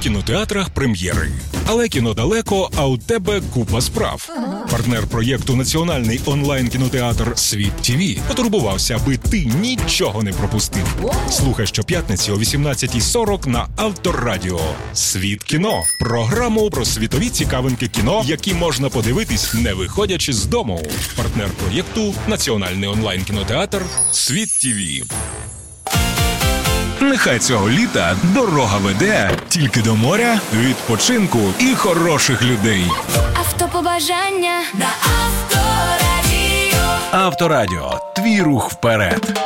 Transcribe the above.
кінотеатрах прем'єри. Але кіно далеко, а у тебе купа справ. Партнер проєкту «Національний онлайн-кінотеатр Світ ТВ» потурбувався, аби ти нічого не пропустив. Слухай щоп'ятниці о 18:40 на Авторадіо. «Світ кіно» – програму про світові цікавинки кіно, які можна подивитись, не виходячи з дому. Партнер проєкту «Національний онлайн-кінотеатр Світ ТВ». Нехай цього літа дорога веде тільки до моря, відпочинку і хороших людей. Автопобажання на Авторадіо. Авторадіо. Твій рух вперед.